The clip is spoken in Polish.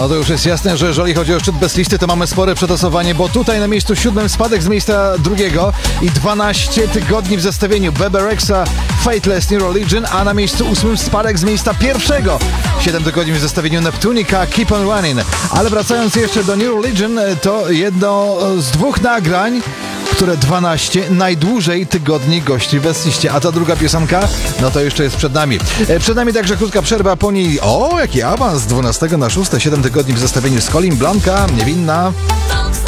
No to już jest jasne, że jeżeli chodzi o szczyt bez listy, to mamy spore przetasowanie, bo tutaj na miejscu 7 spadek z miejsca drugiego i 12 tygodni w zestawieniu Bebe Rexha, Fateless, New Religion, a na miejscu 8 spadek z miejsca pierwszego. 7 tygodni w zestawieniu Neptunica, Keep on Running. Ale wracając jeszcze do New Religion, to jedno z dwóch nagrań, które 12 najdłużej tygodni gości w liście. A ta druga piosenka, no to jeszcze jest przed nami. Przed nami także krótka przerwa, po niej, jaki awans z 12 na 6, 7 tygodni w zestawieniu z Colin Blanca, Niewinna.